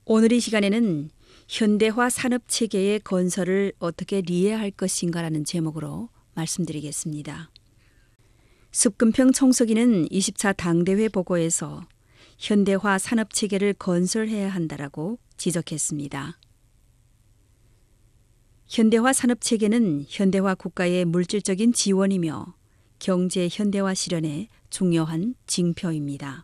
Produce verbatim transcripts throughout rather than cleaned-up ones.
오늘 이 시간에는 현대화 산업체계의 건설을 어떻게 리해할 것인가라는 제목으로 말씀드리겠습니다. 습근평 청소기는 이십 차 당대회 보고에서 현대화 산업체계를 건설해야 한다라고 지적했습니다. 현대화 산업체계는 현대화 국가의 물질적인 지원이며 경제 현대화 실현의 중요한 징표입니다.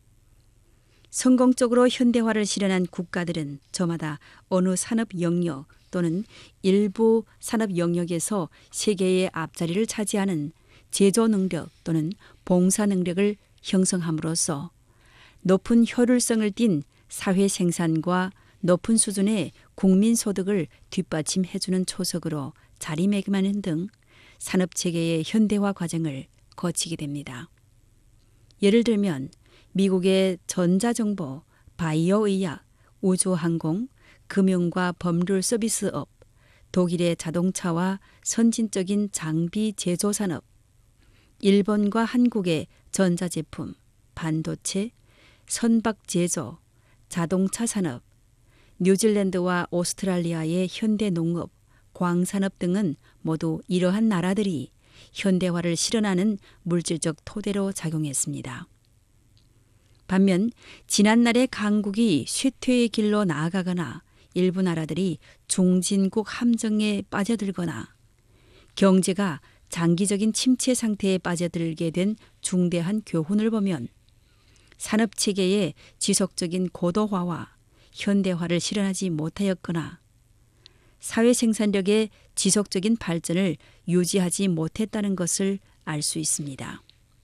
성공적으로 현대화를 실현한 국가들은 저마다 어느 산업 영역 또는 일부 산업 영역에서 세계의 앞자리를 차지하는 제조 능력 또는 봉사 능력을 형성함으로써 높은 효율성을 띤 사회 생산과 높은 수준의 국민 소득을 뒷받침해주는 초석으로 자리매김하는 등 산업체계의 현대화 과정을 거치게 됩니다. 예를 들면 미국의 전자정보, 바이오의학, 우주항공, 금융과 법률 서비스업, 독일의 자동차와 선진적인 장비 제조산업, 일본과 한국의 전자제품, 반도체, 선박 제조, 자동차 산업, 뉴질랜드와 오스트랄리아의 현대농업, 광산업 등은 모두 이러한 나라들이 현대화를 실현하는 물질적 토대로 작용했습니다. 반면 지난날의 강국이 쇠퇴의 길로 나아가거나 일부 나라들이 중진국 함정에 빠져들거나 경제가 장기적인 침체 상태에 빠져들게 된 중대한 교훈을 보면 산업체계의 지속적인 고도화와 현대화를 실현하지 못하였거나 사회 생산력의 지속적인 발전을 유지하지 못했다는 것을 알 수 있습니다.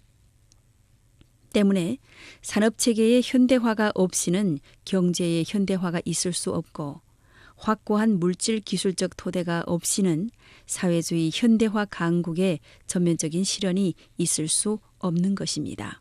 때문에 산업체계의 현대화가 없이는 경제의 현대화가 있을 수 없고 확고한 물질 기술적 토대가 없이는 사회주의 현대화 강국의 전면적인 실현이 있을 수 없는 것입니다.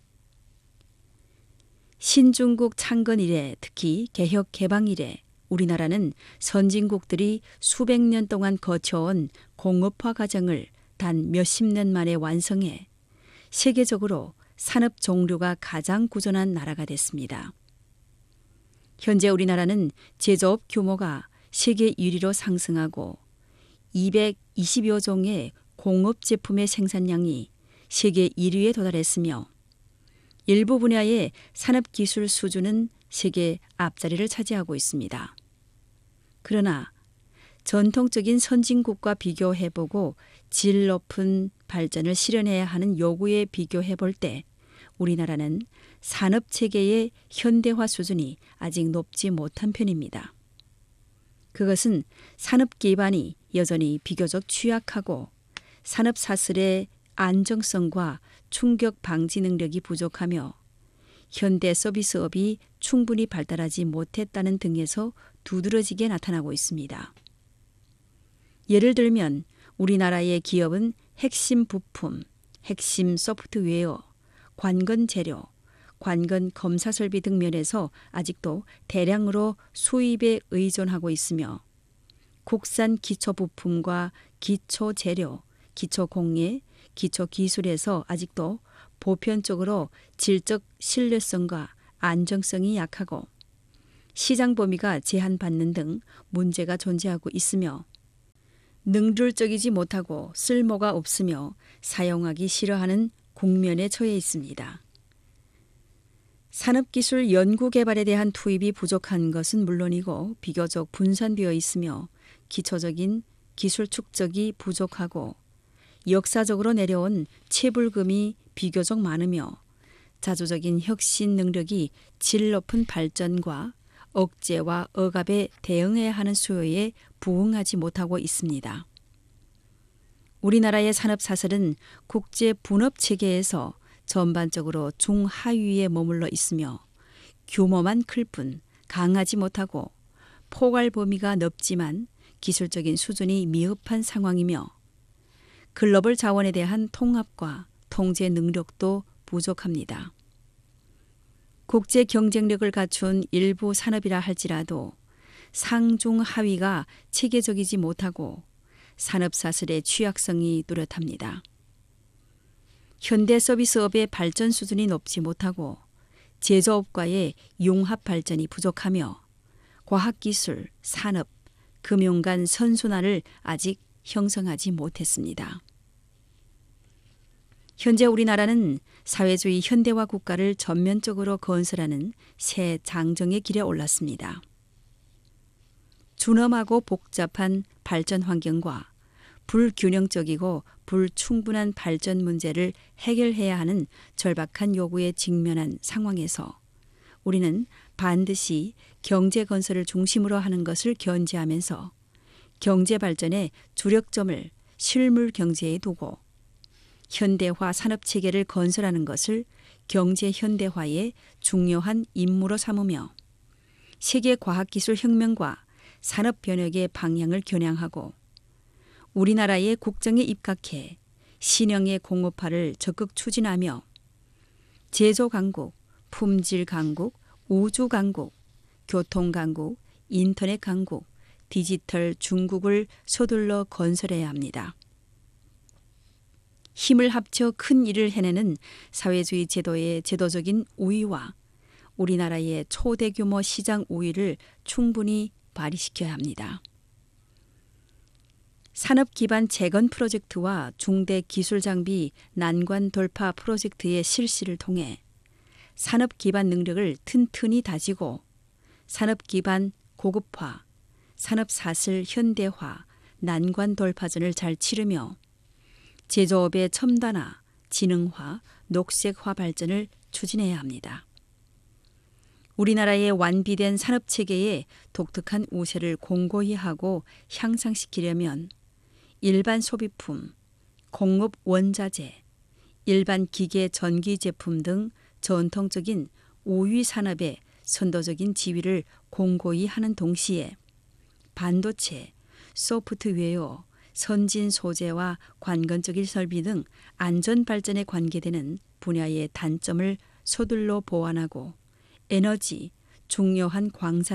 신중국 창건 이래 특히 개혁 개방 이래 우리나라는 선진국들이 수백 년 동안 거쳐온 공업화 과정을 단 몇십 년 만에 완성해 세계적으로 산업 종류가 가장 구전한 나라가 됐습니다. 현재 우리나라는 제조업 규모가 세계 일 위로 상승하고 이백이십여 종의 공업 제품의 생산량이 세계 일 위에 도달했으며 일부 분야의 산업기술 수준은 세계 앞자리를 차지하고 있습니다. 그러나 전통적인 선진국과 비교해보고 질 높은 발전을 실현해야 하는 요구에 비교해볼 때 우리나라는 산업체계의 현대화 수준이 아직 높지 못한 편입니다. 그것은 산업 기반이 여전히 비교적 취약하고 산업 사슬의 안정성과 충격 방지 능력이 부족하며 현대 서비스업이 충분히 발달하지 못했다는 등에서 두드러지게 나타나고 있습니다. 예를 들면 우리나라의 기업은 핵심 부품, 핵심 소프트웨어, 관건 재료, 관건 검사 설비 등 면에서 아직도 대량으로 수입에 의존하고 있으며 국산 기초 부품과 기초 재료, 기초 공예, 기초 기술에서 아직도 보편적으로 질적 신뢰성과 안정성이 약하고 시장 범위가 제한받는 등 문제가 존재하고 있으며 능률적이지 못하고 쓸모가 없으며 사용하기 싫어하는 국면에 처해 있습니다. 산업기술 연구개발에 대한 투입이 부족한 것은 물론이고 비교적 분산되어 있으며 기초적인 기술 축적이 부족하고 역사적으로 내려온 체불금이 비교적 많으며 자주적인 혁신 능력이 질 높은 발전과 억제와 억압에 대응해야 하는 수요에 부응하지 못하고 있습니다. 우리나라의 산업사슬은 국제 분업체계에서 전반적으로 중하위에 머물러 있으며 규모만 클 뿐 강하지 못하고 포괄 범위가 넓지만 기술적인 수준이 미흡한 상황이며 글로벌 자원에 대한 통합과 통제 능력도 부족합니다. 국제 경쟁력을 갖춘 일부 산업이라 할지라도 상중 하위가 체계적이지 못하고 산업사슬의 취약성이 뚜렷합니다. 현대 서비스업의 발전 수준이 높지 못하고 제조업과의 융합 발전이 부족하며 과학기술, 산업, 금융 간 선순환을 아직 형성하지 못했습니다. 현재 우리나라는 사회주의 현대화 국가를 전면적으로 건설하는 새 장정의 길에 올랐습니다. 준엄하고 복잡한 발전 환경과 불균형적이고 불충분한 발전 문제를 해결해야 하는 절박한 요구에 직면한 상황에서 우리는 반드시 경제 건설을 중심으로 하는 것을 견지하면서 경제 발전의 주력점을 실물 경제에 두고 현대화 산업 체계를 건설하는 것을 경제 현대화의 중요한 임무로 삼으며 세계 과학기술 혁명과 산업 변혁의 방향을 겨냥하고 우리나라의 국정에 입각해 신형의 공업화를 적극 추진하며 제조 강국, 품질 강국, 우주 강국, 교통 강국, 인터넷 강국, 디지털 중국을 서둘러 건설해야 합니다. 힘을 합쳐 큰 일을 해내는 사회주의 제도의 제도적인 우위와 우리나라의 초대규모 시장 우위를 충분히 발휘시켜야 합니다. 산업 기반 재건 프로젝트와 중대 기술 장비 난관 돌파 프로젝트의 실시를 통해 산업 기반 능력을 튼튼히 다지고 산업 기반 고급화, 산업 사슬 현대화, 난관 돌파전을 잘 치르며 제조업의 첨단화, 지능화, 녹색화 발전을 추진해야 합니다. 우리나라의 완비된 산업체계의 독특한 우세를 공고히 하고 향상시키려면 일반 소비품, 공업 원자재, 일반 기계 전기 제품 등 전통적인 우위 산업의 선도적인 지위를 공고히 하는 동시에 반도체, 소프트웨어, 선진 소재와 관건적인 설비 등 안전 발전에 관계되는 분야의 단점을 서둘러 보완하고 에너지, 중요한 광산